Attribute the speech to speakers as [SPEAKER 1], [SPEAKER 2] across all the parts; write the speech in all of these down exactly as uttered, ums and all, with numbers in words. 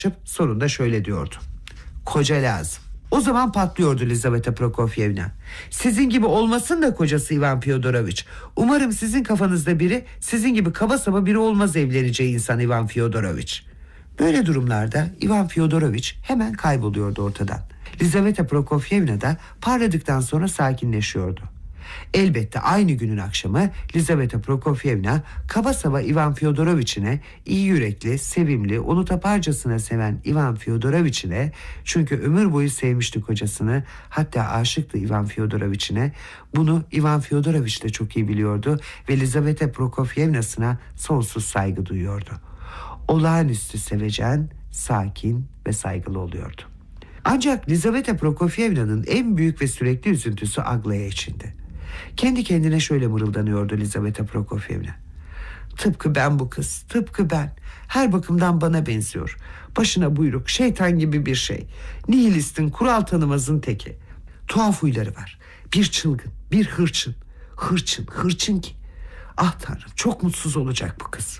[SPEAKER 1] sonunda şöyle diyordu: koca lazım. O zaman patlıyordu Lizaveta Prokofyevna. Sizin gibi olmasın da kocası Ivan Fyodoroviç. Umarım sizin kafanızda biri, sizin gibi kaba saba biri olmaz evleneceği insan Ivan Fyodoroviç. Böyle durumlarda Ivan Fyodoroviç hemen kayboluyordu ortadan. Lizaveta Prokofyevna da parladıktan sonra sakinleşiyordu. Elbette aynı günün akşamı Lizaveta Prokofyevna kaba saba Ivan Fyodoroviç'ine, iyi yürekli, sevimli, onu taparcasına seven Ivan Fyodoroviç'ine, çünkü ömür boyu sevmişti kocasını, hatta aşıktı Ivan Fyodoroviç'ine, bunu Ivan Fyodoroviç de çok iyi biliyordu ve Lizaveta Prokofyevna'sına sonsuz saygı duyuyordu. Olağanüstü sevecen, sakin ve saygılı oluyordu. Ancak Lizaveta Prokofyevna'nın en büyük ve sürekli üzüntüsü Aglaya içindi. Kendi kendine şöyle mırıldanıyordu Lizaveta Prokofyevna: tıpkı ben bu kız, tıpkı ben. Her bakımdan bana benziyor. Başına buyruk, şeytan gibi bir şey. Nihilistin, kural tanımazın teki. Tuhaf huyları var. Bir çılgın, bir hırçın. Hırçın, hırçın ki. Ah Tanrım, çok mutsuz olacak bu kız.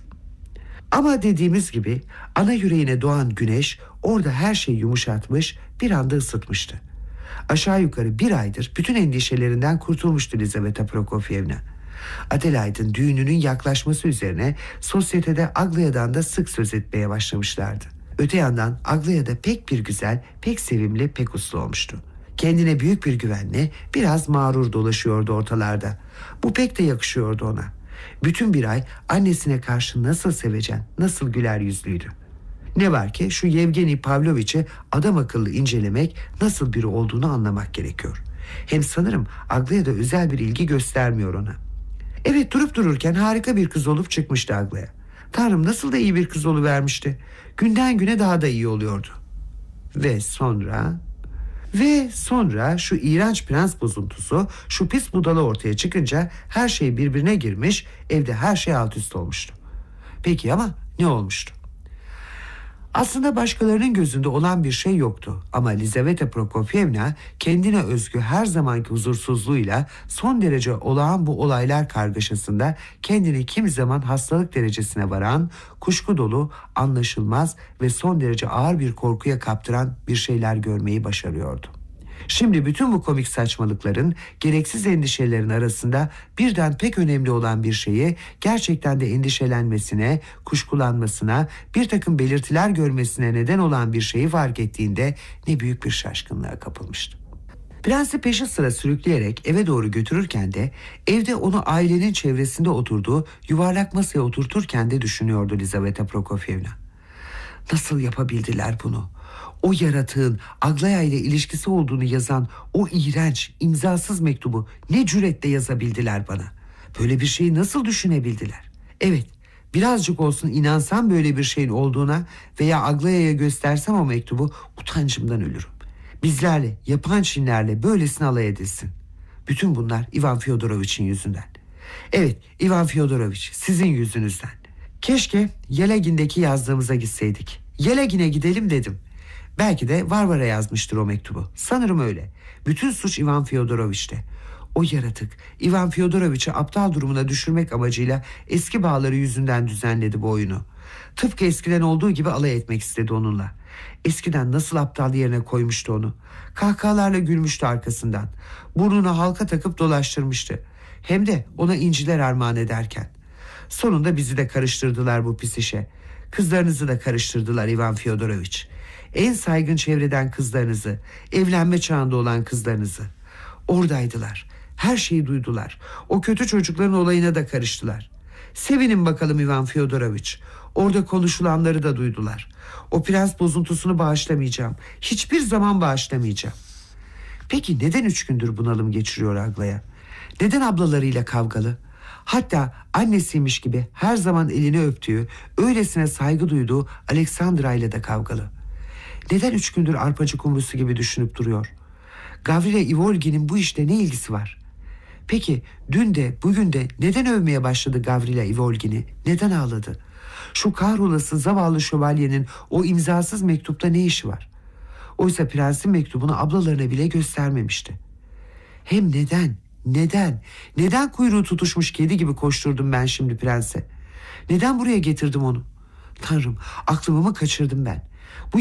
[SPEAKER 1] Ama dediğimiz gibi ana yüreğine doğan güneş orada her şeyi yumuşatmış, bir anda ısıtmıştı. Aşağı yukarı bir aydır bütün endişelerinden kurtulmuştu Lizaveta Prokofyevna. Adelaide'in düğününün yaklaşması üzerine sosyetede Aglaya'dan da sık söz etmeye başlamışlardı. Öte yandan Aglaya da pek bir güzel, pek sevimli, pek uslu olmuştu. Kendine büyük bir güvenle biraz mağrur dolaşıyordu ortalarda. Bu pek de yakışıyordu ona. Bütün bir ay annesine karşı nasıl sevecen, nasıl güler yüzlüydü. Ne var ki şu Yevgeni Pavloviç'i adam akıllı incelemek, nasıl biri olduğunu anlamak gerekiyor. Hem sanırım Aglaya da özel bir ilgi göstermiyor ona. Evet, durup dururken harika bir kız olup çıkmıştı Aglaya. Tanrım, nasıl da iyi bir kız oluvermişti. Günden güne daha da iyi oluyordu. Ve sonra... Ve sonra şu iğrenç prens bozuntusu, şu pis budala ortaya çıkınca her şey birbirine girmiş, evde her şey alt üst olmuştu. Peki ama ne olmuştu? Aslında başkalarının gözünde olan bir şey yoktu. Ama Lizaveta Prokofyevna kendine özgü her zamanki huzursuzluğuyla son derece olağan bu olaylar kargaşasında kendini kimi zaman hastalık derecesine varan, kuşku dolu, anlaşılmaz ve son derece ağır bir korkuya kaptıran bir şeyler görmeyi başarıyordu. Şimdi bütün bu komik saçmalıkların, gereksiz endişelerin arasında birden pek önemli olan bir şeyi, gerçekten de endişelenmesine, kuşkulanmasına, bir takım belirtiler görmesine neden olan bir şeyi fark ettiğinde ne büyük bir şaşkınlığa kapılmıştı. Prensi peşi sıra sürükleyerek eve doğru götürürken de evde onu ailenin çevresinde oturduğu yuvarlak masaya oturturken de düşünüyordu Lizaveta Prokofyevna. Nasıl yapabildiler bunu? O yaratığın Aglaya ile ilişkisi olduğunu yazan o iğrenç, imzasız mektubu ne cüretle yazabildiler bana? Böyle bir şeyi nasıl düşünebildiler? Evet, birazcık olsun inansam böyle bir şeyin olduğuna veya Aglaya'ya göstersem o mektubu, utancımdan ölürüm. Bizlerle, yapan Çinlerle böylesine alay edilsin. Bütün bunlar Ivan Fyodoroviç'in yüzünden. Evet, Ivan Fyodoroviç, sizin yüzünüzden. Keşke Yelegin'deki yazdığımıza gitseydik. Yelegin'e gidelim dedim. Belki de Varvara yazmıştır o mektubu. Sanırım öyle. Bütün suç Ivan Fyodoroviç'te. O yaratık Ivan Fyodoroviç'i aptal durumuna düşürmek amacıyla eski bağları yüzünden düzenledi bu oyunu. Tıpkı eskiden olduğu gibi alay etmek istedi onunla. Eskiden nasıl aptal yerine koymuştu onu. Kahkahalarla gülmüştü arkasından. Burnuna halka takıp dolaştırmıştı. Hem de ona inciler armağan ederken. Sonunda bizi de karıştırdılar bu pis işe. Kızlarınızı da karıştırdılar Ivan Fyodoroviç. En saygın çevreden kızlarınızı, evlenme çağında olan kızlarınızı. Oradaydılar. Her şeyi duydular. O kötü çocukların olayına da karıştılar. Sevinin bakalım Ivan Fyodoroviç. Orada konuşulanları da duydular. O prens bozuntusunu bağışlamayacağım. Hiçbir zaman bağışlamayacağım. Peki neden üç gündür bunalım geçiriyor Aglaya? Neden ablalarıyla kavgalı? Hatta annesiymiş gibi her zaman elini öptüğü, öylesine saygı duyduğu Aleksandra ile de kavgalı. Neden üç gündür arpacı kumrusu gibi düşünüp duruyor? Gavrila Ivolgin'in bu işte ne ilgisi var? Peki dün de bugün de neden övmeye başladı Gavrila Ivolgin'i? Neden ağladı? Şu kahrolası zavallı şövalyenin o imzasız mektupta ne işi var? Oysa prensin mektubunu ablalarına bile göstermemişti. Hem neden? Neden? Neden kuyruğu tutuşmuş kedi gibi koşturdum ben şimdi prense? Neden buraya getirdim onu? Tanrım, aklımı mı kaçırdım ben? Bu